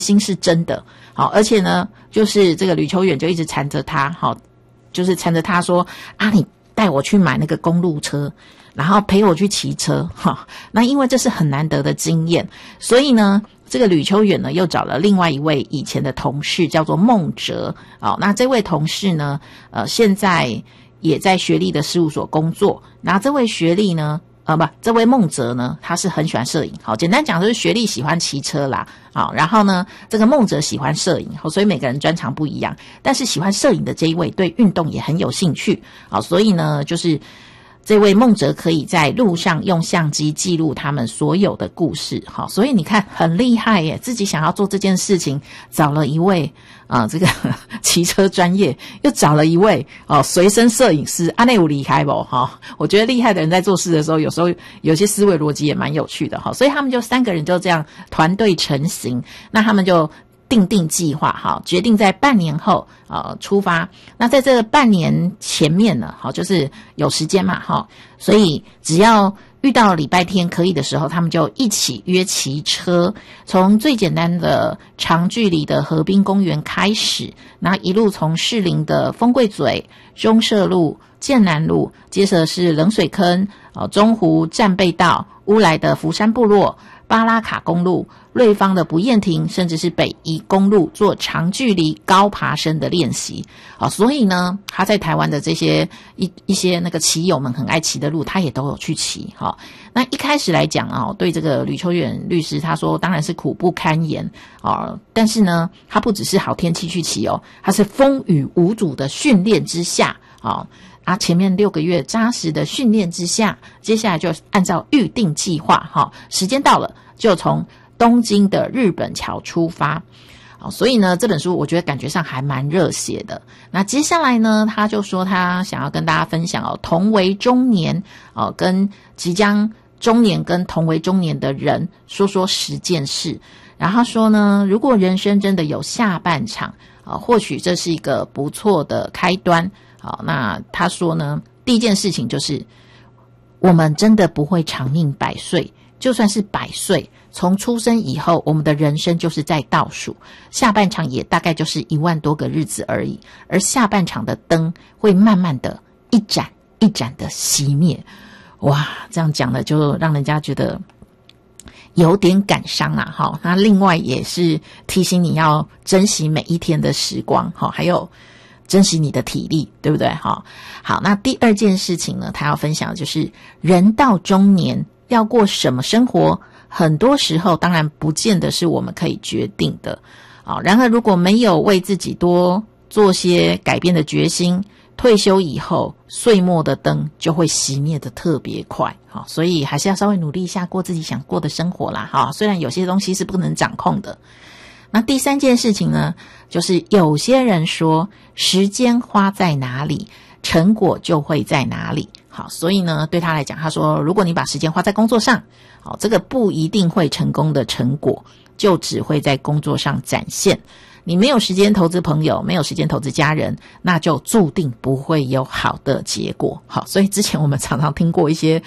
心是真的。好，而且呢，就是这个吕秋远就一直缠着他，好，就是缠着他说啊，你带我去买那个公路车，然后陪我去骑车，哈。那因为这是很难得的经验，所以呢，这个吕秋远呢又找了另外一位以前的同事，叫做孟哲。好，那这位同事呢，现在也在学历的事务所工作。那这位学历呢？这位孟哲呢，他是很喜欢摄影。好，简单讲就是学历喜欢骑车啦。好，然后呢，这个孟哲喜欢摄影。好，所以每个人专长不一样。但是喜欢摄影的这一位对运动也很有兴趣。好，所以呢，就是这位孟哲可以在路上用相机记录他们所有的故事。好，所以你看很厉害耶，自己想要做这件事情，找了一位这个骑车专业，又找了一位随身摄影师，内有厉害不？我觉得厉害的人在做事的时候，有时候有些思维逻辑也蛮有趣的。所以他们就3个人就这样团队成型，那他们就定计划，决定在半年后出发。那在这个半年前面呢，就是有时间嘛，所以只要遇到礼拜天可以的时候，他们就一起约骑车，从最简单的长距离的河滨公园开始，然后一路从士林的丰贵嘴、中社路、建南路，接着是冷水坑、中湖战备道、乌来的福山部落、巴拉卡公路、瑞芳的不厌亭，甚至是北宜公路，做长距离高爬升的练习。所以呢，他在台湾的这些一些那个骑友们很爱骑的路，他也都有去骑。那一开始来讲对这个吕秋远律师他说，当然是苦不堪言但是呢，他不只是好天气去骑他是风雨无阻的训练之下前面6个月扎实的训练之下，接下来就按照预定计划时间到了就从东京的日本桥出发。所以呢，这本书我觉得感觉上还蛮热血的。那接下来呢，他就说他想要跟大家分享同为中年跟即将中年跟同为中年的人说10件事。然后说呢，如果人生真的有下半场或许这是一个不错的开端。那他说呢，第一件事情就是我们真的不会长命100岁，就算是100岁，从出生以后我们的人生就是在倒数，下半场也大概就是1万多个日子而已，而下半场的灯会慢慢的一盏一盏的熄灭。哇，这样讲了就让人家觉得有点感伤那另外也是提醒你要珍惜每一天的时光还有珍惜你的体力，对不对？好，那第二件事情呢，他要分享的就是人到中年要过什么生活，很多时候当然不见得是我们可以决定的然而如果没有为自己多做些改变的决心，退休以后岁末的灯就会熄灭的特别快所以还是要稍微努力一下，过自己想过的生活啦虽然有些东西是不能掌控的。那第3件事情呢，就是有些人说时间花在哪里，成果就会在哪里。好，所以呢，对他来讲，他说如果你把时间花在工作上，这个不一定会成功的成果，就只会在工作上展现。你没有时间投资朋友，没有时间投资家人，那就注定不会有好的结果。好，所以之前我们常常听过一些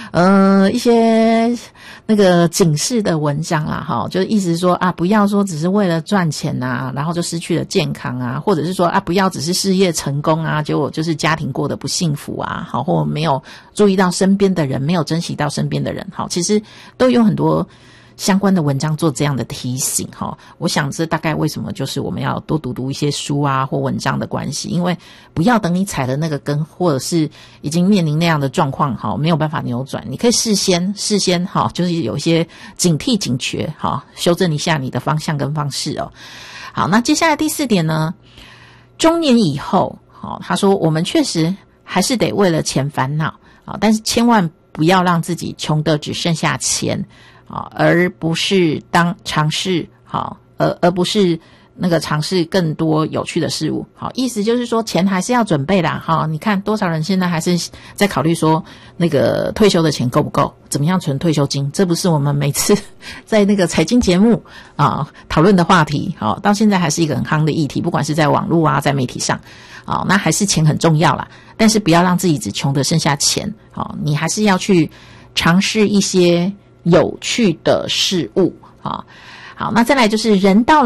那个警示的文章啦就意思是说不要说只是为了赚钱然后就失去了健康或者是说不要只是事业成功结果就是家庭过得不幸福或没有注意到身边的人，没有珍惜到身边的人其实都有很多相关的文章做这样的提醒我想这大概为什么就是我们要多读一些书或文章的关系，因为不要等你踩了那个根，或者是已经面临那样的状况没有办法扭转，你可以事先就是有一些警惕警觉修正一下你的方向跟方式好，那接下来第4点呢，中年以后他说我们确实还是得为了钱烦恼但是千万不要让自己穷得只剩下钱而不是尝试而不是那个尝试更多有趣的事物意思就是说钱还是要准备啦你看多少人现在还是在考虑说那个退休的钱够不够，怎么样存退休金，这不是我们每次在那个财经节目讨论的话题到现在还是一个很夯的议题，不管是在网络在媒体上那还是钱很重要啦，但是不要让自己只穷得剩下钱你还是要去尝试一些有趣的事物好，那再来就是人到了